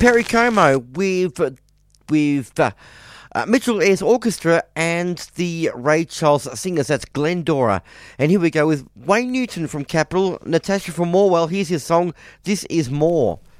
Perry Como with Mitchell Ayres Orchestra and the Ray Charles Singers. That's Glendora. And here we go with Wayne Newton from Capital, Natasha from Morwell. Here's his song, This Is More.